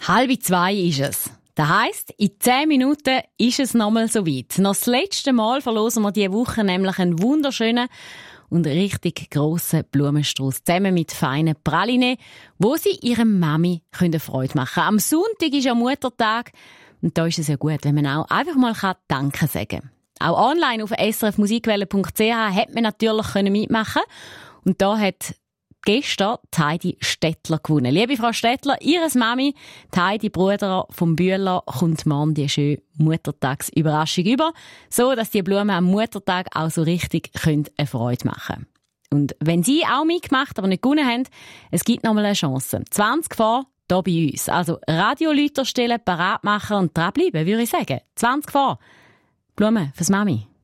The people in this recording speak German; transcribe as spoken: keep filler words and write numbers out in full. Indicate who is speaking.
Speaker 1: Halb zwei ist es. Das heisst, in zehn Minuten ist es nochmal so weit. Noch das letzte Mal verlosen wir diese Woche nämlich einen wunderschönen und richtig grossen Blumenstrauß zusammen mit feinen Praline, wo sie ihrem Mami eine Freude machen können. Am Sonntag ist ja Muttertag und da ist es ja gut, wenn man auch einfach mal Danke sagen kann. Auch online auf s r f musikwelle punkt c h hat man natürlich mitmachen können. Und da hat gestern die Heidi Stettler gewonnen. Liebe Frau Stettler, Ihres Mami, die Heidi Bruder vom Bühler, kommt morgen die schöne Muttertagsüberraschung über, so dass die Blumen am Muttertag auch so richtig eine Freude machen können. Und wenn Sie auch mitgemacht, aber nicht gewonnen haben, es gibt noch mal eine Chance. zwanzig vor, hier bei uns. Also Radiolüter stellen, parat machen und dranbleiben, würde ich sagen. zwanzig vor. Blumen fürs Mami.